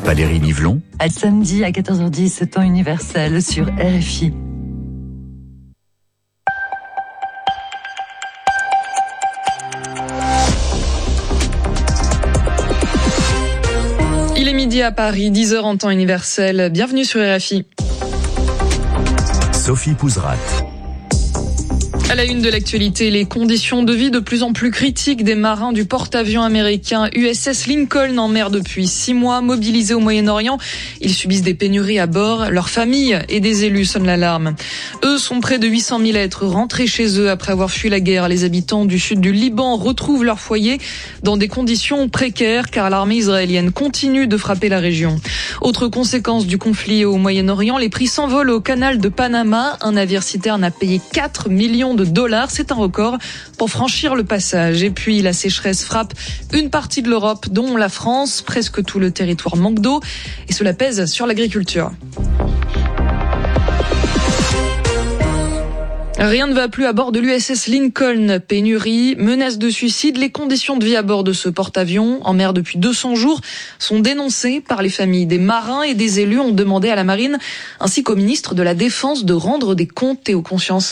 Valérie Nivelon. À samedi à 14h10, temps universel sur RFI. Il est midi à Paris, 10h en temps universel. Bienvenue sur RFI. Sophie Pouzrat. À la une de l'actualité, les conditions de vie de plus en plus critiques des marins du porte-avions américain USS Lincoln en mer depuis 6 mois, mobilisés au Moyen-Orient. Ils subissent des pénuries à bord. Leurs familles et des élus sonnent l'alarme. Eux sont près de 800 000 à être rentrés chez eux après avoir fui la guerre. Les habitants du sud du Liban retrouvent leur foyer dans des conditions précaires car l'armée israélienne continue de frapper la région. Autre conséquence du conflit au Moyen-Orient, les prix s'envolent au canal de Panama. Un navire citerne a payé 4 millions de dollars, c'est un record pour franchir le passage. Et puis la sécheresse frappe une partie de l'Europe, dont la France. Presque tout le territoire manque d'eau et cela pèse sur l'agriculture. Rien ne va plus à bord de l'USS Lincoln. Pénurie, menace de suicide, les conditions de vie à bord de ce porte-avions en mer depuis 200 jours sont dénoncées par les familles. Des marins et des élus ont demandé à la marine ainsi qu'au ministre de la Défense de rendre des comptes. Théo Conscience.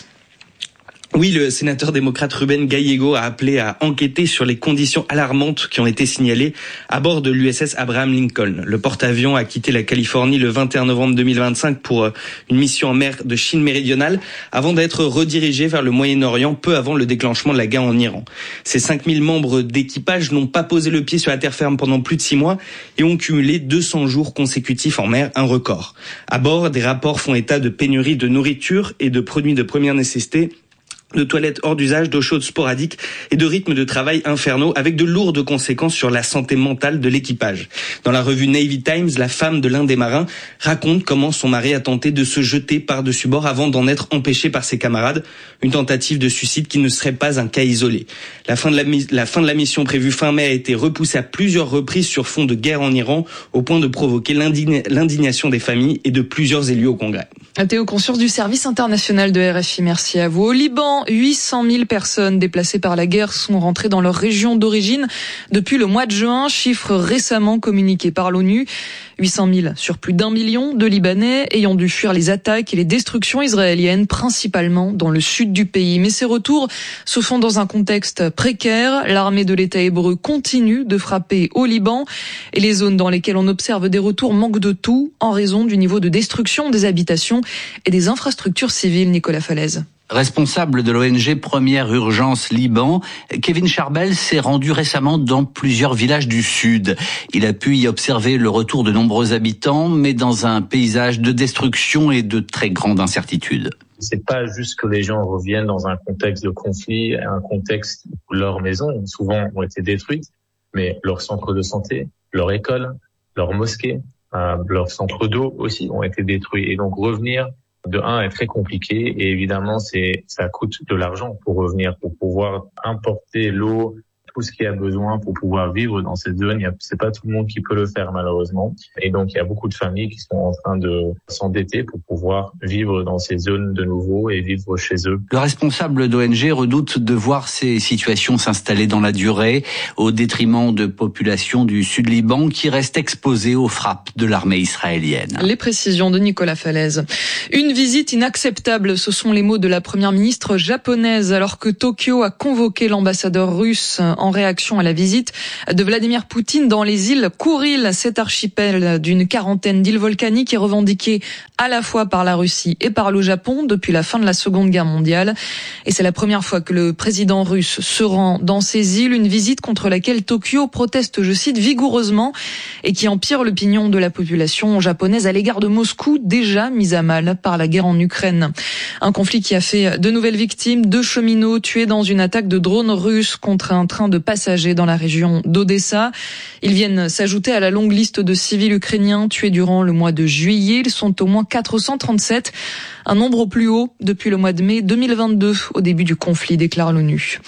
Oui, le sénateur démocrate Rubén Gallego a appelé à enquêter sur les conditions alarmantes qui ont été signalées à bord de l'USS Abraham Lincoln. Le porte-avions a quitté la Californie le 21 novembre 2025 pour une mission en mer de Chine méridionale avant d'être redirigé vers le Moyen-Orient peu avant le déclenchement de la guerre en Iran. Ces 5000 membres d'équipage n'ont pas posé le pied sur la terre ferme pendant plus de 6 mois et ont cumulé 200 jours consécutifs en mer, un record. À bord, des rapports font état de pénurie de nourriture et de produits de première nécessité, de toilettes hors d'usage, d'eau chaude sporadique et de rythmes de travail infernaux avec de lourdes conséquences sur la santé mentale de l'équipage. Dans la revue Navy Times, la femme de l'un des marins raconte comment son mari a tenté de se jeter par-dessus bord avant d'en être empêché par ses camarades. Une tentative de suicide qui ne serait pas un cas isolé. La fin de la mission prévue fin mai a été repoussée à plusieurs reprises sur fond de guerre en Iran au point de provoquer l'indignation des familles et de plusieurs élus au Congrès. Théo Conscience du service international de RFI, merci à vous. Au Liban, 800 000 personnes déplacées par la guerre sont rentrées dans leur région d'origine depuis le mois de juin, chiffre récemment communiqué par l'ONU. 800 000 sur plus d'1 million de Libanais ayant dû fuir les attaques et les destructions israéliennes, principalement dans le sud du pays. Mais ces retours se font dans un contexte précaire. L'armée de l'État hébreu continue de frapper au Liban et les zones dans lesquelles on observe des retours manquent de tout en raison du niveau de destruction des habitations et des infrastructures civiles. Nicolas Falaise. Responsable de l'ONG Première Urgence Liban, Kevin Charbel s'est rendu récemment dans plusieurs villages du Sud. Il a pu y observer le retour de nombreux habitants, mais dans un paysage de destruction et de très grande incertitude. C'est pas juste que les gens reviennent dans un contexte de conflit, un contexte où leurs maisons, souvent, ont été détruites, mais leur centre de santé, leur école, leur mosquée, leur centre d'eau aussi ont été détruits. Et donc revenir de un est très compliqué et évidemment ça coûte de l'argent pour revenir, pour pouvoir importer l'eau, tout ce qu'il y a besoin pour pouvoir vivre dans cette zone. C'est pas tout le monde qui peut le faire malheureusement. Et donc il y a beaucoup de familles qui sont en train de s'endetter pour pouvoir vivre dans ces zones de nouveau et vivre chez eux. Le responsable d'ONG redoute de voir ces situations s'installer dans la durée au détriment de populations du Sud Liban qui restent exposées aux frappes de l'armée israélienne. Les précisions de Nicolas Falaise. Une visite inacceptable, ce sont les mots de la première ministre japonaise alors que Tokyo a convoqué l'ambassadeur russe en réaction à la visite de Vladimir Poutine dans les îles Kouril, cet archipel d'une quarantaine d'îles volcaniques est revendiqué à la fois par la Russie et par le Japon depuis la fin de la Seconde Guerre mondiale. Et c'est la première fois que le président russe se rend dans ces îles, une visite contre laquelle Tokyo proteste, je cite, vigoureusement et qui empire l'opinion de la population japonaise à l'égard de Moscou, déjà mise à mal par la guerre en Ukraine. Un conflit qui a fait de nouvelles victimes, 2 cheminots tués dans une attaque de drones russes contre un train de passagers dans la région d'Odessa. Ils viennent s'ajouter à la longue liste de civils ukrainiens tués durant le mois de juillet. Ils sont au moins 437, un nombre au plus haut depuis le mois de mai 2022, au début du conflit, déclare l'ONU.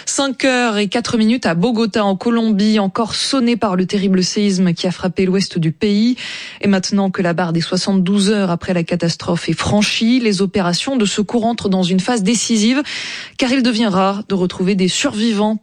5h04 à Bogota, en Colombie, encore sonné par le terrible séisme qui a frappé l'ouest du pays. Et maintenant que la barre des 72 heures après la catastrophe est franchie, les opérations de secours entrent dans une phase décisive, car il devient rare de retrouver des survivants parmi les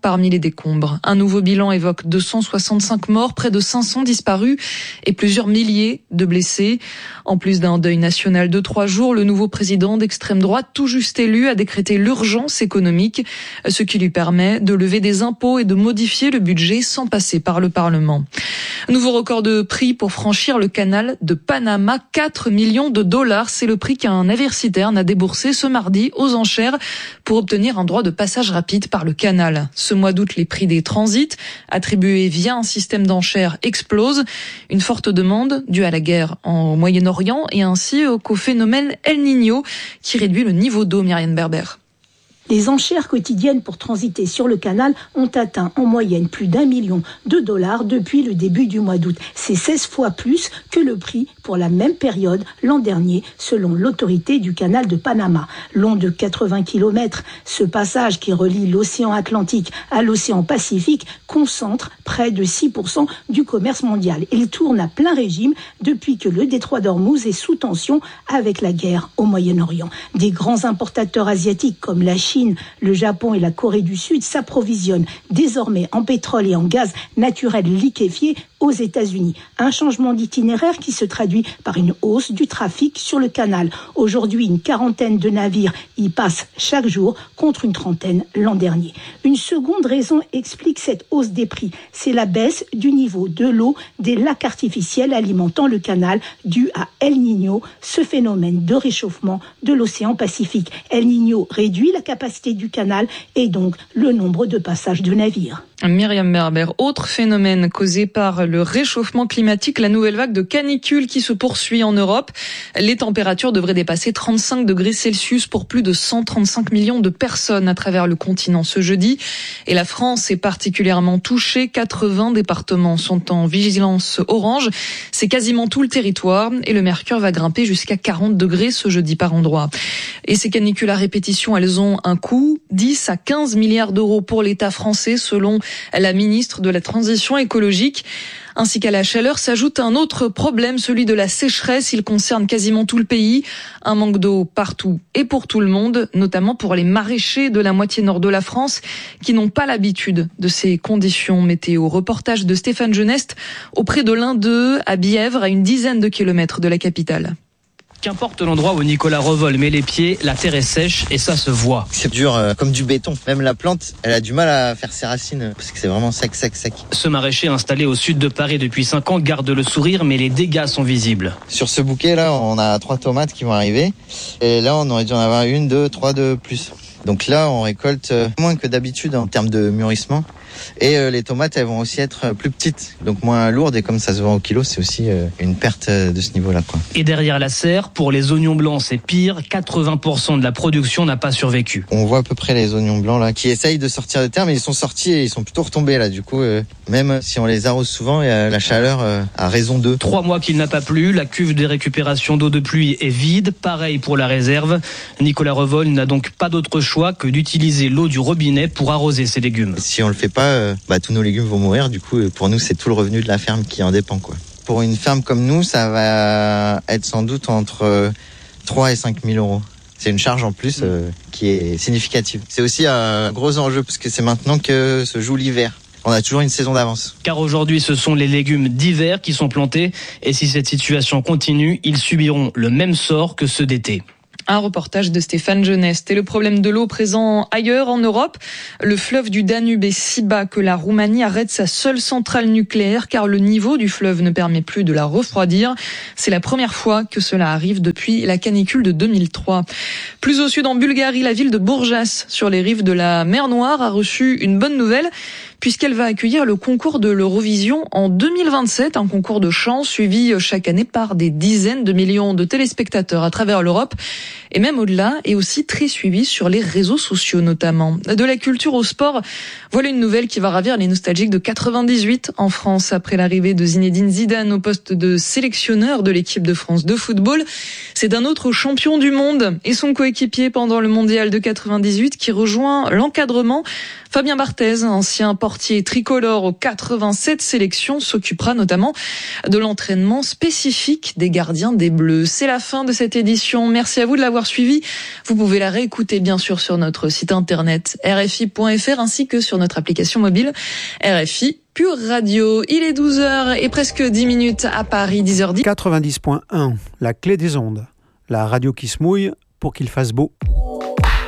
décombres. Un nouveau bilan évoque 265 morts, près de 500 disparus et plusieurs milliers de blessés. En plus d'un deuil national de 3 jours, le nouveau président d'extrême droite, tout juste élu, a décrété l'urgence économique, ce qui lui permet de lever des impôts et de modifier le budget sans passer par le Parlement. Nouveau record de prix pour franchir le canal de Panama, 4 millions de dollars. C'est le prix qu'un navire citerne a déboursé ce mardi aux enchères pour obtenir un droit de passage rapide par le canal. Ce mois d'août, les prix des transits attribués via un système d'enchères explosent. Une forte demande due à la guerre au Moyen-Orient et ainsi qu'au phénomène El Niño qui réduit le niveau d'eau. Myriam Berber. Les enchères quotidiennes pour transiter sur le canal ont atteint en moyenne plus d'1 million de dollars depuis le début du mois d'août. C'est 16 fois plus que le prix pour la même période l'an dernier, selon l'autorité du canal de Panama. Long de 80 km, ce passage qui relie l'océan Atlantique à l'océan Pacifique concentre près de 6% du commerce mondial. Il tourne à plein régime depuis que le détroit d'Ormuz est sous tension avec la guerre au Moyen-Orient. Des grands importateurs asiatiques comme la Chine, le Japon et la Corée du Sud s'approvisionnent désormais en pétrole et en gaz naturel liquéfié aux États-Unis. Un changement d'itinéraire qui se traduit par une hausse du trafic sur le canal. Aujourd'hui, une quarantaine de navires y passent chaque jour contre une trentaine l'an dernier. Une seconde raison explique cette hausse des prix. C'est la baisse du niveau de l'eau des lacs artificiels alimentant le canal due à El Niño, ce phénomène de réchauffement de l'océan Pacifique. El Niño réduit la capacité du canal et donc le nombre de passages de navires. Myriam Berber, autre phénomène causé par le réchauffement climatique, la nouvelle vague de canicule qui se poursuit en Europe. Les températures devraient dépasser 35 degrés Celsius pour plus de 135 millions de personnes à travers le continent ce jeudi. Et la France est particulièrement touchée. 80 départements sont en vigilance orange. C'est quasiment tout le territoire et le mercure va grimper jusqu'à 40 degrés ce jeudi par endroit. Et ces canicules à répétition, elles ont un coût, 10 à 15 milliards d'euros pour l'État français selon la ministre de la Transition écologique. Ainsi qu'à la chaleur s'ajoute un autre problème, celui de la sécheresse. Il concerne quasiment tout le pays. Un manque d'eau partout et pour tout le monde, notamment pour les maraîchers de la moitié nord de la France qui n'ont pas l'habitude de ces conditions météo. Reportage de Stéphane Genest auprès de l'un d'eux à Bièvre, à une dizaine de kilomètres de la capitale. Qu'importe l'endroit où Nicolas Revol met les pieds, la terre est sèche et ça se voit. C'est dur comme du béton. Même la plante, elle a du mal à faire ses racines parce que c'est vraiment sec. Ce maraîcher installé au sud de Paris depuis 5 ans garde le sourire, mais les dégâts sont visibles. Sur ce bouquet là, on a 3 tomates qui vont arriver. Et là, on aurait dû en avoir 1, 2, 3 de plus. Donc là, on récolte moins que d'habitude en termes de mûrissement. Et les tomates, elles vont aussi être plus petites, donc moins lourdes. Et comme ça se vend au kilo, c'est aussi une perte de ce niveau-là, quoi. Et derrière la serre, pour les oignons blancs, c'est pire. 80% de la production n'a pas survécu. On voit à peu près les oignons blancs là qui essayent de sortir de terre, mais ils sont sortis et ils sont plutôt retombés là. Du coup, même si on les arrose souvent, la chaleur a raison d'eux. 3 mois qu'il n'a pas plu, la cuve de récupération d'eau de pluie est vide. Pareil pour la réserve. Nicolas Revol n'a donc pas d'autre choix que d'utiliser l'eau du robinet pour arroser ses légumes. Si on le fait pas, tous nos légumes vont mourir. Du coup, pour nous, c'est tout le revenu de la ferme qui en dépend, quoi. Pour une ferme comme nous, ça va être sans doute entre 3 et 5 000 euros. C'est une charge en plus qui est significative. C'est aussi un gros enjeu parce que c'est maintenant que se joue l'hiver. On a toujours une saison d'avance. Car aujourd'hui, ce sont les légumes d'hiver qui sont plantés. Et si cette situation continue, ils subiront le même sort que ceux d'été. Un reportage de Stéphane Genest. Et le problème de l'eau présent ailleurs en Europe, le fleuve du Danube est si bas que la Roumanie arrête sa seule centrale nucléaire car le niveau du fleuve ne permet plus de la refroidir. C'est la première fois que cela arrive depuis la canicule de 2003. Plus au sud en Bulgarie, la ville de Bourjas, sur les rives de la mer Noire, a reçu une bonne nouvelle puisqu'elle va accueillir le concours de l'Eurovision en 2027, un concours de chant suivi chaque année par des dizaines de millions de téléspectateurs à travers l'Europe et même au-delà, et aussi très suivi sur les réseaux sociaux notamment. De la culture au sport, voilà une nouvelle qui va ravir les nostalgiques de 98 en France après l'arrivée de Zinedine Zidane au poste de sélectionneur de l'équipe de France de football. C'est d'un autre champion du monde et son coéquipier pendant le mondial de 98 qui rejoint l'encadrement. Fabien Barthez, ancien porteur portier tricolore aux 87 sélections, s'occupera notamment de l'entraînement spécifique des gardiens des Bleus. C'est la fin de cette édition. Merci à vous de l'avoir suivi. Vous pouvez la réécouter bien sûr sur notre site internet rfi.fr ainsi que sur notre application mobile RFI Pure Radio. Il est 12h et presque 10 minutes à Paris, 10h10. 90.1, la clé des ondes. La radio qui se mouille pour qu'il fasse beau.